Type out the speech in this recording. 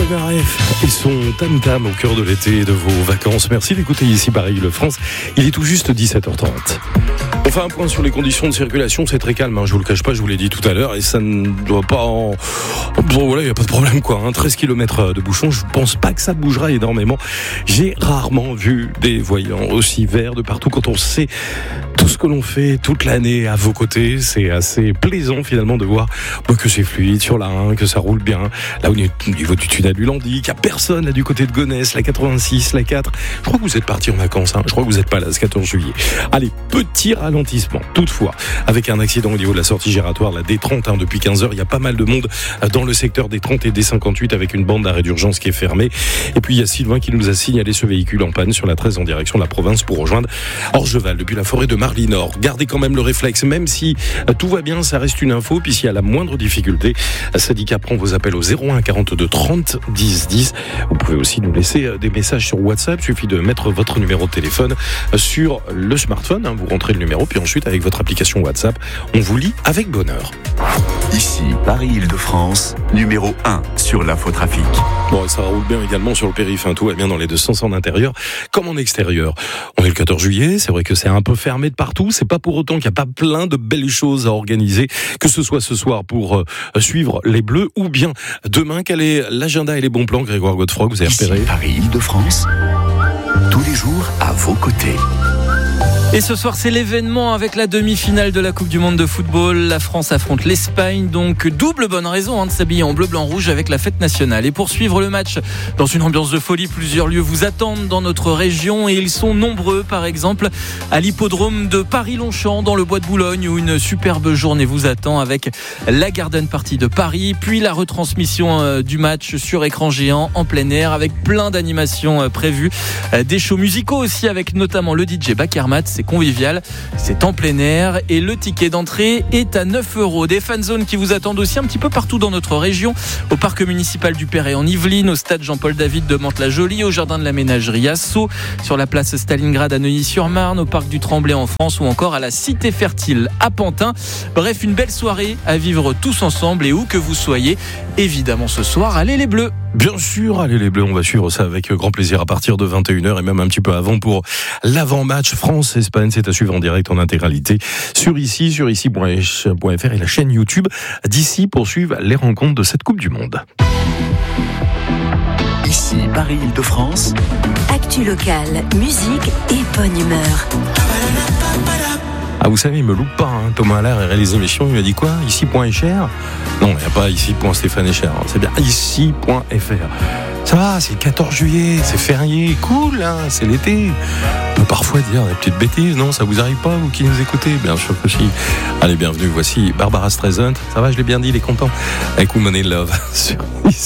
Polnareff et son tam-tam au cœur de l'été de vos vacances. Merci d'écouter ici Paris-Île-de-France. Il est tout juste 17h30. On fait un point sur les conditions de circulation, c'est très calme, je vous le cache pas, je vous l'ai dit tout à l'heure, et ça ne doit pas en... Bon voilà, il n'y a pas de problème quoi, 13 km de bouchons, je pense pas que ça bougera énormément. J'ai rarement vu des voyants aussi verts de partout quand on sait tout ce que l'on fait toute l'année à vos côtés. C'est assez plaisant finalement de voir que c'est fluide sur la 1, que ça roule bien. Là au niveau du tunnel du Landy, qu'il n'y a personne là du côté de Gonesse, la 86, la 4. Je crois que vous êtes partis en vacances, je crois que vous n'êtes pas là ce 14 juillet. Allez, petit ralentissement, toutefois, avec un accident au niveau de la sortie giratoire, la D30, depuis 15h, il y a pas mal de monde dans le secteur des 30 et des 58 avec une bande d'arrêt d'urgence qui est fermée. Et puis il y a Sylvain qui nous a signalé ce véhicule en panne sur la 13 en direction de la province pour rejoindre Orgeval depuis la forêt de Marly-Nord. Gardez quand même le réflexe, même si tout va bien, ça reste une info, puis s'il y a la moindre difficulté, Sadiqa prend vos appels au 01 42 30 10 10. Vous pouvez aussi nous laisser des messages sur WhatsApp, il suffit de mettre votre numéro de téléphone sur le smartphone, vous rentrez le numéro, puis ensuite avec votre application WhatsApp, on vous lit avec bonheur. Ici, Paris-Île-de-France, numéro 1 sur l'infotrafic. Bon, et ça roule bien également sur le périph', tout va bien dans les deux sens en intérieur comme en extérieur. On est le 14 juillet, c'est vrai que c'est un peu fermé de partout, c'est pas pour autant qu'il n'y a pas plein de belles choses à organiser, que ce soit ce soir pour suivre les Bleus ou bien demain. Quel est l'agenda et les bons plans, Grégoire Godefroy, vous avez repéré? Ici, Paris-Île-de-France, tous les jours à vos côtés. Et ce soir, c'est l'événement avec la demi-finale de la Coupe du Monde de football. La France affronte l'Espagne, donc double bonne raison de s'habiller en bleu, blanc, rouge avec la fête nationale. Et pour suivre le match dans une ambiance de folie, plusieurs lieux vous attendent dans notre région et ils sont nombreux. Par exemple, à l'hippodrome de Paris-Longchamp, dans le bois de Boulogne, où une superbe journée vous attend avec la Garden Party de Paris, puis la retransmission du match sur écran géant en plein air avec plein d'animations prévues. Des shows musicaux aussi avec notamment le DJ Bakermat. C'est convivial, c'est en plein air et le ticket d'entrée est à 9 €. Des fanzones qui vous attendent aussi un petit peu partout dans notre région, au parc municipal du Perret en Yvelines, au stade Jean-Paul David de Mantes-la-Jolie, au jardin de la ménagerie à Sceaux, sur la place Stalingrad à Neuilly-sur-Marne, au parc du Tremblay en France ou encore à la Cité Fertile à Pantin. Bref, une belle soirée à vivre tous ensemble et où que vous soyez. Évidemment ce soir, allez les Bleus! Bien sûr, allez les Bleus, on va suivre ça avec grand plaisir à partir de 21h et même un petit peu avant pour l'avant-match France-Espagne. C'est à suivre en direct en intégralité sur ici.fr et la chaîne YouTube d'Ici pour suivre les rencontres de cette Coupe du Monde. Ici, Paris-Île-de-France. Actu locale, musique et bonne humeur. Ah, vous savez, il me loupe pas, Thomas Allaire, il réalise l'émission, il m'a dit quoi? Ici.fr? Non, il n'y a pas ici.stéphane.fr, c'est bien ici.fr. Ça va, c'est le 14 juillet, c'est férié, cool, c'est l'été. On peut parfois dire des petites bêtises, non? Ça vous arrive pas, vous qui nous écoutez? Bien sûr que si. Allez, bienvenue, voici Barbara Streisand. Ça va, je l'ai bien dit, il est content. Avec Woman in Love sur Ici.